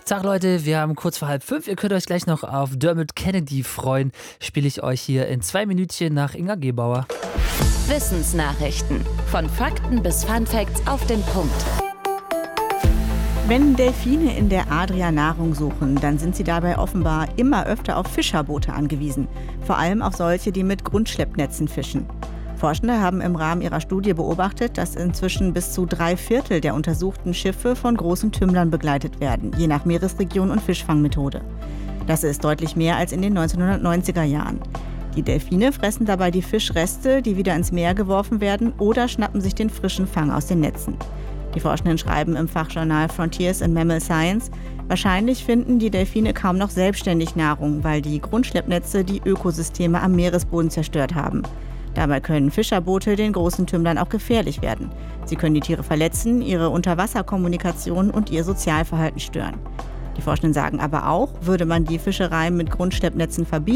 Tag Leute, wir haben kurz vor 4:30. Ihr könnt euch gleich noch auf Dermot Kennedy freuen. Spiele ich euch hier in 2 Minütchen nach Inga Gebauer. Wissensnachrichten. Von Fakten bis Funfacts auf den Punkt. Wenn Delfine in der Adria Nahrung suchen, dann sind sie dabei offenbar immer öfter auf Fischerboote angewiesen. Vor allem auf solche, die mit Grundschleppnetzen fischen. Forschende haben im Rahmen ihrer Studie beobachtet, dass inzwischen bis zu 3/4 der untersuchten Schiffe von großen Tümmlern begleitet werden, je nach Meeresregion und Fischfangmethode. Das ist deutlich mehr als in den 1990er Jahren. Die Delfine fressen dabei die Fischreste, die wieder ins Meer geworfen werden, oder schnappen sich den frischen Fang aus den Netzen. Die Forschenden schreiben im Fachjournal Frontiers in Mammal Science, wahrscheinlich finden die Delfine kaum noch selbstständig Nahrung, weil die Grundschleppnetze die Ökosysteme am Meeresboden zerstört haben. Dabei können Fischerboote den großen Tümmlern auch gefährlich werden. Sie können die Tiere verletzen, ihre Unterwasserkommunikation und ihr Sozialverhalten stören. Die Forschenden sagen aber auch, würde man die Fischerei mit Grundschleppnetzen verbieten,